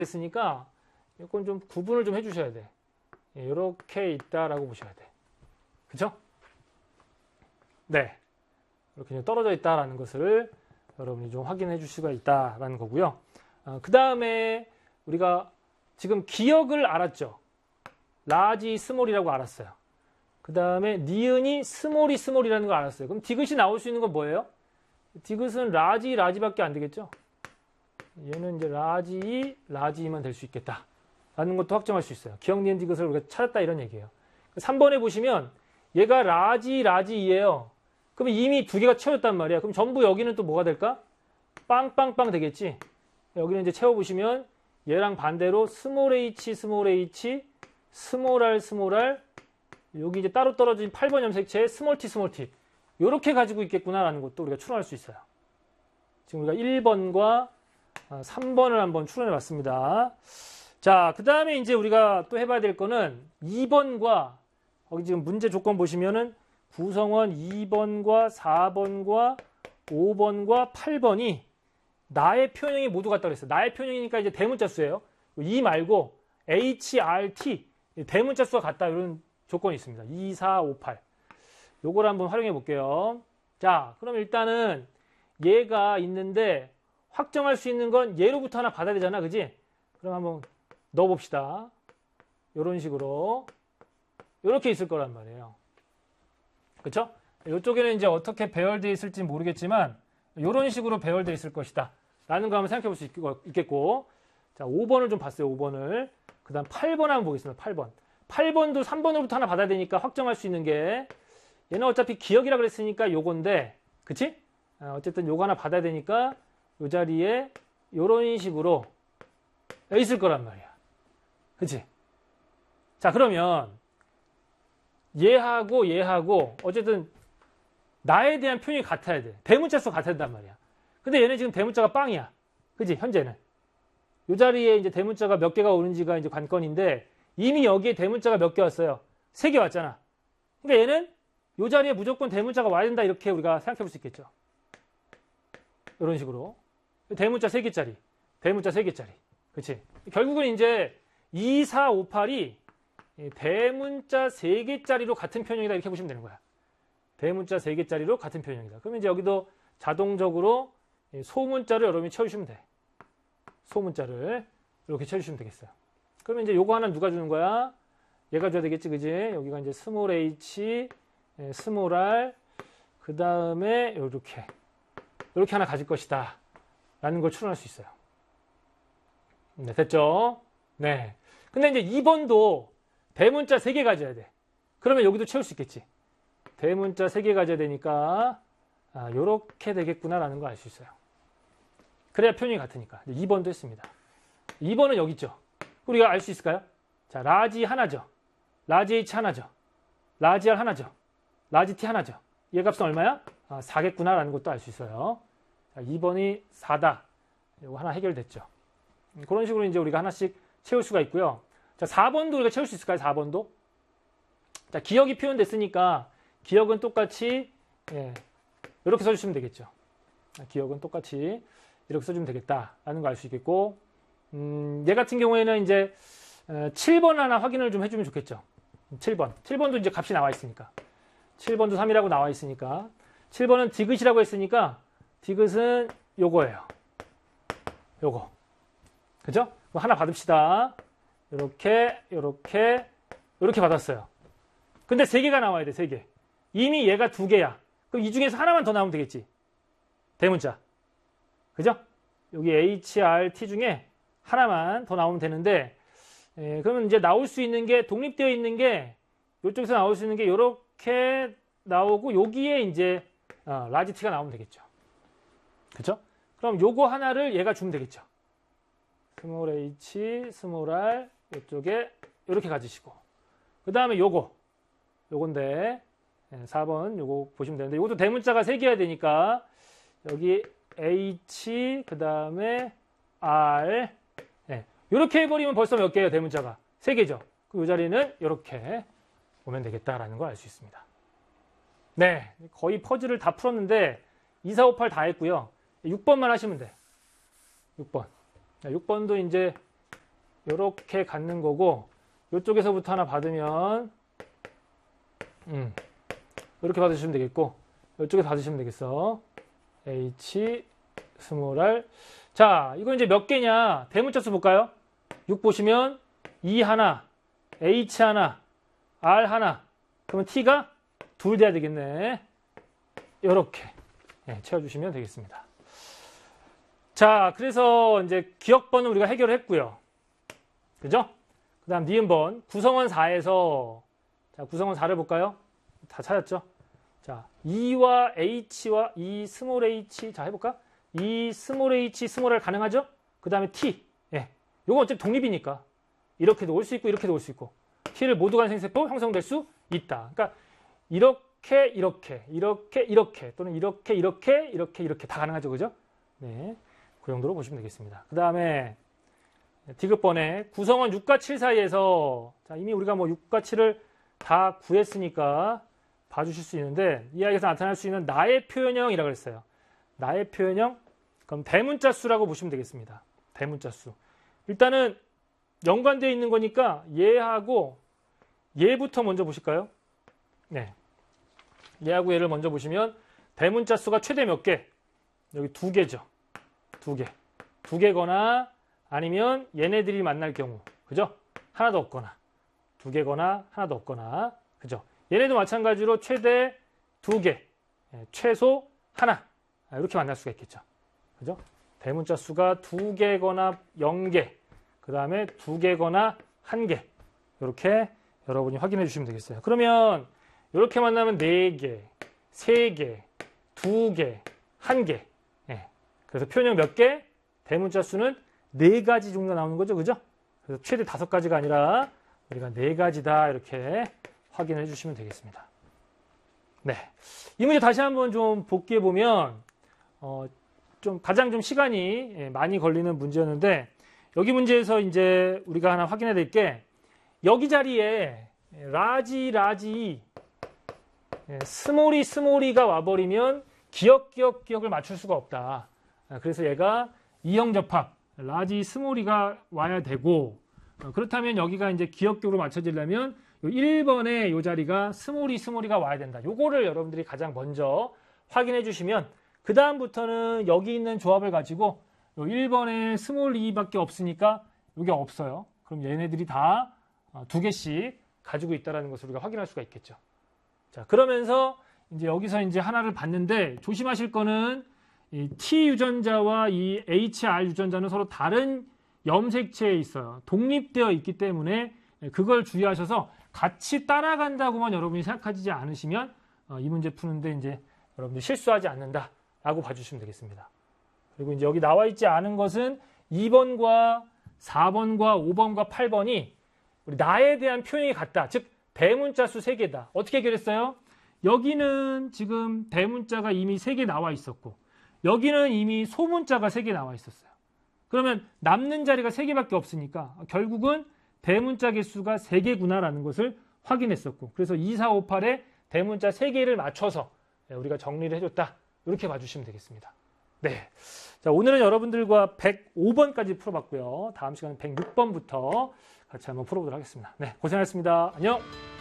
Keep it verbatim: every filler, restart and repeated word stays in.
했으니까 이건 좀 구분을 좀 해주셔야 돼. 이렇게 있다라고 보셔야 돼. 그쵸? 네. 이렇게 떨어져 있다라는 것을 여러분이 좀 확인해 줄 수가 있다라는 거고요. 어, 그 다음에 우리가 지금 기억을 알았죠. 라지, 스몰이라고 알았어요. 그 다음에 니은이 스몰이 스몰이라는 걸 알았어요. 그럼 디귿이 나올 수 있는 건 뭐예요? 디귿은 라지, 라지밖에 안 되겠죠. 얘는 이제 라지, 라지만 될 수 있겠다 라는 것도 확정할 수 있어요. 기억, 니은, 디귿을 우리가 찾았다 이런 얘기예요. 삼 번에 보시면 얘가 라지, 라지이에요. 그럼 이미 두 개가 채웠단 말이야. 그럼 전부 여기는 또 뭐가 될까? 빵빵빵 되겠지. 여기는 이제 채워보시면 얘랑 반대로 스몰 h, 스몰 h, 스몰 r, 스몰 r, 여기 이제 따로 떨어진 팔 번 염색체에 스몰 t, 스몰 t. 이렇게 가지고 있겠구나라는 것도 우리가 추론할 수 있어요. 지금 우리가 일 번과 삼 번을 한번 추론해 봤습니다. 자, 그 다음에 이제 우리가 또 해봐야 될 거는 이 번과, 거기 지금 문제 조건 보시면은 구성원 이 번과 사 번과 오 번과 팔 번이 나의 표현형이 모두 같다고 그랬어요. 나의 표현형이니까 이제 대문자 수예요. 이 말고 H, R, T 대문자 수가 같다 이런 조건이 있습니다. 이, 사, 오, 팔. 요걸 한번 활용해 볼게요. 자, 그럼 일단은 얘가 있는데 확정할 수 있는 건 얘로부터 하나 받아야 되잖아. 그지? 그럼 한번 넣어 봅시다. 요런 식으로. 요렇게 있을 거란 말이에요. 그쵸? 이쪽에는 이제 어떻게 배열되어 있을지 모르겠지만 이런 식으로 배열되어 있을 것이다 라는 거 한번 생각해 볼 수 있겠고, 자, 오 번을 좀 봤어요. 오 번을. 그 다음 팔 번 한번 보겠습니다. 팔 번. 팔 번도 삼 번으로부터 하나 받아야 되니까 확정할 수 있는 게, 얘는 어차피 기억이라 그랬으니까 요건데, 그치? 어쨌든 요거 하나 받아야 되니까 요 자리에 요런 식으로 있을 거란 말이야. 그치? 자, 그러면 얘하고 얘하고 어쨌든 나에 대한 표현이 같아야 돼. 대문자 수가 같아야 된단 말이야. 근데 얘는 지금 대문자가 빵이야. 그지? 현재는. 이 자리에 이제 대문자가 몇 개가 오는지가 이제 관건인데, 이미 여기에 대문자가 몇 개 왔어요? 세 개 왔잖아. 그러니까 얘는 이 자리에 무조건 대문자가 와야 된다 이렇게 우리가 생각해 볼 수 있겠죠. 이런 식으로. 대문자 세 개짜리. 대문자 세 개짜리. 그치? 결국은 이제 이, 사, 오, 팔이 대문자 세 개짜리로 같은 표현형이다 이렇게 보시면 되는 거야. 대문자 세 개짜리로 같은 표현형이다. 그러면 이제 여기도 자동적으로 소문자를 여러분이 채워주시면 돼. 소문자를 이렇게 채워주시면 되겠어요. 그러면 이제 요거 하나 누가 주는 거야? 얘가 줘야 되겠지, 그지? 여기가 이제 스몰 h, 스몰 r, 그 다음에 요렇게 이렇게 하나 가질 것이다 라는 걸 추론할 수 있어요. 네, 됐죠? 네. 근데 이제 이 번도 대문자 세 개 가져야 돼. 그러면 여기도 채울 수 있겠지. 대문자 세 개 가져야 되니까 아, 요렇게 되겠구나라는 걸 알 수 있어요. 그래야 표현이 같으니까. 이 번도 했습니다. 이 번은 여기 있죠. 우리가 알 수 있을까요? 자, 라지 하나죠. 라지 H 하나죠. 라지 R 하나죠. 라지 T 하나죠. 얘 값은 얼마야? 아, 사겠구나라는 것도 알 수 있어요. 자, 이 번이 사다. 이거 하나 해결됐죠. 그런 식으로 이제 우리가 하나씩 채울 수가 있고요. 자, 사 번도 우리가 채울 수 있을까요? 사 번도. 자, 기억이 표현됐으니까 기억은 똑같이 예, 이렇게 써주시면 되겠죠. 기억은 똑같이 이렇게 써주면 되겠다라는 걸 알 수 있겠고, 음, 얘 같은 경우에는 이제 칠 번 하나 확인을 좀 해주면 좋겠죠. 칠 번. 칠 번도 이제 값이 나와 있으니까. 칠 번도 삼이라고 나와 있으니까. 칠 번은 디귿이라고 했으니까 디귿은 요거예요. 요거. 그죠? 그럼 하나 받읍시다. 요렇게, 요렇게, 요렇게 받았어요. 근데 세 개가 나와야 돼, 세 개. 이미 얘가 두 개야. 그럼 이 중에서 하나만 더 나오면 되겠지. 대문자. 그죠? 여기 H, R, T 중에 하나만 더 나오면 되는데, 예, 그러면 이제 나올 수 있는 게, 독립되어 있는 게, 이쪽에서 나올 수 있는 게 이렇게 나오고, 여기에 이제, 어, 라지 T가 나오면 되겠죠. 그죠? 그럼 요거 하나를 얘가 주면 되겠죠. 스몰 h, 스몰 r, 이쪽에 이렇게 가지시고, 그 다음에 요거, 요건데, 사 번 요거 보시면 되는데, 요것도 대문자가 세 개여야 되니까, 여기 h, 그 다음에 r, 네. 이렇게 해버리면 벌써 몇 개예요, 대문자가? 세 개죠. 그 자리는 이렇게 보면 되겠다라는 걸 알 수 있습니다. 네, 거의 퍼즐을 다 풀었는데, 이, 사, 오, 팔 다 했고요. 육 번만 하시면 돼. 육 번. 육 번도 이제 이렇게 갖는 거고 이쪽에서부터 하나 받으면 음, 이렇게 받으시면 되겠고 이쪽에 받으시면 되겠어. H 스몰 r. 자, 이거 이제 몇 개냐? 대문자 수 볼까요? 육 보시면 E 하나, H 하나, R 하나. 그러면 T가 둘 돼야 되겠네. 이렇게 네, 채워주시면 되겠습니다. 자, 그래서 이제 기억번은 우리가 해결을 했고요. 그죠? 그 다음 니은번 구성원 사에서 자, 구성원 사를 볼까요? 다 찾았죠? 자, E와 H와 E 스몰 h 자 해볼까? E 스몰 h 스몰 r 가능하죠? 그 다음에 T 예, 요거 어차피 독립이니까 이렇게도 올 수 있고 이렇게도 올 수 있고 T를 모두 간 생세포 형성될 수 있다. 그러니까 이렇게 이렇게 이렇게 이렇게 또는 이렇게 이렇게 이렇게 이렇게 다 가능하죠, 그죠? 네, 그 정도로 보시면 되겠습니다. 그 다음에 디귿번에 구성원 육과 칠 사이에서 자, 이미 우리가 뭐 육과 칠을 다 구했으니까 봐주실 수 있는데 이 아이에서 나타날 수 있는 나의 표현형이라고 했어요. 나의 표현형, 그럼 대문자 수라고 보시면 되겠습니다. 대문자 수. 일단은 연관되어 있는 거니까 얘하고 얘부터 먼저 보실까요? 네, 얘하고 얘를 먼저 보시면 대문자 수가 최대 몇 개? 여기 두 개죠. 두 개. 두 개거나 아니면 얘네들이 만날 경우, 그죠? 하나도 없거나 두 개거나 하나도 없거나, 그죠? 얘네도 마찬가지로 최대 두 개, 최소 하나 이렇게 만날 수가 있겠죠. 그죠? 대문자 수가 두 개거나 영 개, 그 다음에 두 개거나 한 개 이렇게 여러분이 확인해 주시면 되겠어요. 그러면 이렇게 만나면 네 개, 세 개, 두 개, 한 개. 예. 그래서 표현형 몇 개? 대문자 수는 네 가지 정도 나오는 거죠. 그죠? 그래서 최대 다섯 가지가 아니라 우리가 네 가지다 이렇게 확인해 주시면 되겠습니다. 네, 이 문제 다시 한번 좀 복기해 보면 어, 좀 가장 좀 시간이 많이 걸리는 문제였는데 여기 문제에서 이제 우리가 하나 확인해야 될 게 여기 자리에 라지 라지 스몰이 스몰이가 와버리면 기억 기억 기억을 맞출 수가 없다. 그래서 얘가 이형 접합 라지 스몰이가 와야 되고 그렇다면 여기가 이제 기억격으로 맞춰지려면 일 번에 이 자리가 스몰이 스몰이가 와야 된다. 요거를 여러분들이 가장 먼저 확인해 주시면 그 다음부터는 여기 있는 조합을 가지고 일 번에 스몰 이밖에 없으니까 이게 없어요. 그럼 얘네들이 다 두 개씩 가지고 있다는 것을 우리가 확인할 수가 있겠죠. 자, 그러면서 이제 여기서 이제 하나를 봤는데 조심하실 거는 이 T 유전자와 이 에이치 알 유전자는 서로 다른 염색체에 있어요. 독립되어 있기 때문에 그걸 주의하셔서 같이 따라간다고만 여러분이 생각하지 않으시면 이 문제 푸는데 이제 여러분들이 실수하지 않는다라고 봐주시면 되겠습니다. 그리고 이제 여기 나와 있지 않은 것은 이 번과 사 번과 오 번과 팔 번이 우리 나에 대한 표현이 같다. 즉 대문자 수 세 개다. 어떻게 해결했어요? 여기는 지금 대문자가 이미 세 개 나와 있었고 여기는 이미 소문자가 세 개 나와 있었어요. 그러면 남는 자리가 세 개밖에 없으니까 결국은 대문자 개수가 세 개구나라는 것을 확인했었고 그래서 이, 사, 오, 팔에 대문자 세 개를 맞춰서 우리가 정리를 해줬다. 이렇게 봐주시면 되겠습니다. 네, 자, 오늘은 여러분들과 백오 번까지 풀어봤고요. 다음 시간은 백육 번부터 같이 한번 풀어보도록 하겠습니다. 네, 고생하셨습니다. 안녕.